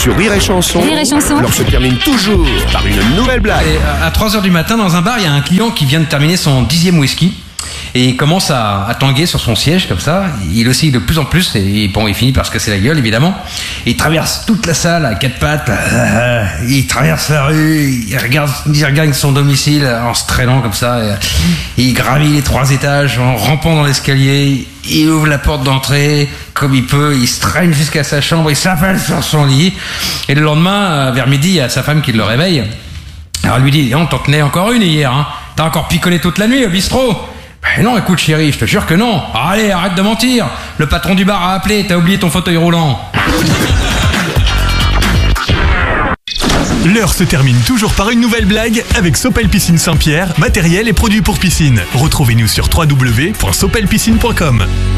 sur Rire et Chanson. Rire et Chanson. L'heure se termine toujours par une nouvelle blague. Et à 3h du matin, dans un bar, il y a un client qui vient de terminer son 10e whisky. Et il commence à tanguer sur son siège comme ça. Il oscille de plus en plus et bon, il finit par se casser la gueule évidemment. Et il traverse toute la salle à quatre pattes. Il traverse la rue. Il regarde son domicile en se traînant comme ça. Et il gravit les 3 étages en rampant dans l'escalier. Il ouvre la porte d'entrée comme il peut. Il se traîne jusqu'à sa chambre. Il s'affale sur son lit. Et le lendemain, vers midi, il y a sa femme qui le réveille. Alors elle lui dit: on t'en tenait encore une hier, hein. T'as encore picolé toute la nuit au bistrot? Ben non, écoute chérie, je te jure que non. Allez, arrête de mentir. Le patron du bar a appelé, t'as oublié ton fauteuil roulant. L'heure se termine toujours par une nouvelle blague avec Sopel Piscine Saint-Pierre, matériel et produits pour piscine. Retrouvez-nous sur www.sopelpiscine.com.